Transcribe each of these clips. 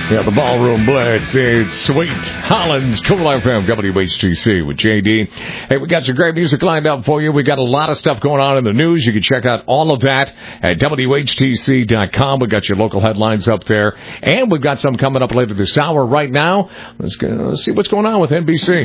Yeah, the Ballroom Blitz. It's Sweet Hollins, Cool FM, WHTC with JD. Hey, we got some great music lined up for you. We got a lot of stuff going on in the news. You can check out all of that at WHTC.com. We got your local headlines up there. And we've got some coming up later this hour. Right now, let's see what's going on with NBC.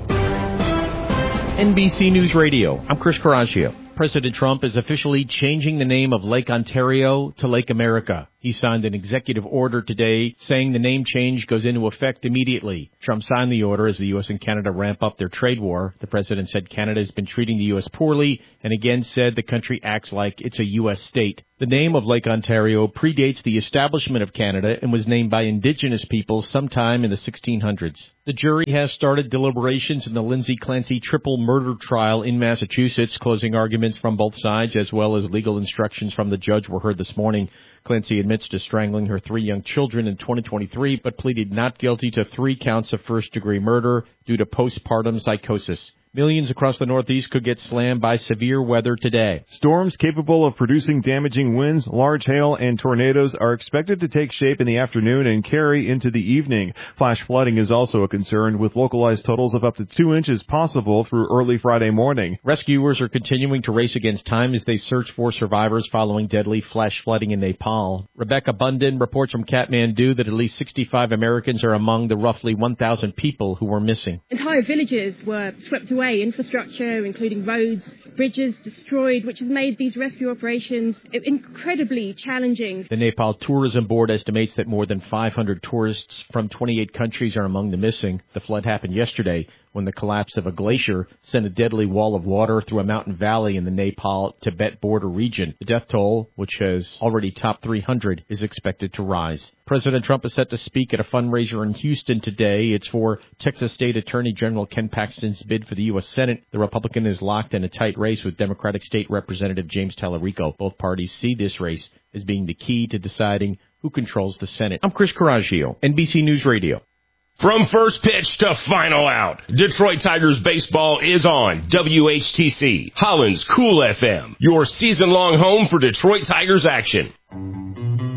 NBC News Radio. I'm Chris Coraggio. President Trump is officially changing the name of Lake Ontario to Lake America. He signed an executive order today saying the name change goes into effect immediately. Trump signed the order as the U.S. and Canada ramp up their trade war. The president said Canada has been treating the U.S. poorly and again said the country acts like it's a U.S. state. The name of Lake Ontario predates the establishment of Canada and was named by Indigenous peoples sometime in the 1600s. The jury has started deliberations in the Lindsay Clancy triple murder trial in Massachusetts. Closing arguments from both sides as well as legal instructions from the judge were heard this morning. Clancy admits to strangling her 3 young children in 2023, but pleaded not guilty to 3 counts of first-degree murder due to postpartum psychosis. Millions across the Northeast could get slammed by severe weather today. Storms capable of producing damaging winds, large hail, and tornadoes are expected to take shape in the afternoon and carry into the evening. Flash flooding is also a concern, with localized totals of up to 2 inches possible through early Friday morning. Rescuers are continuing to race against time as they search for survivors following deadly flash flooding in Nepal. Rebecca Bunden reports from Kathmandu that at least 65 Americans are among the roughly 1,000 people who were missing. Entire villages were swept away. Infrastructure, including roads, bridges, destroyed, which has made these rescue operations incredibly challenging. The Nepal Tourism Board estimates that more than 500 tourists from 28 countries are among the missing. The flood happened yesterday when the collapse of a glacier sent a deadly wall of water through a mountain valley in the Nepal-Tibet border region. The death toll, which has already topped 300, is expected to rise. President Trump is set to speak at a fundraiser in Houston today. It's for Texas State Attorney General Ken Paxton's bid for the U.S. Senate. The Republican is locked in a tight race with Democratic State Representative James Tallarico. Both parties see this race as being the key to deciding who controls the Senate. I'm Chris Coraggio, NBC News Radio. From first pitch to final out, Detroit Tigers baseball is on WHTC, Hollins Cool FM, your season-long home for Detroit Tigers action.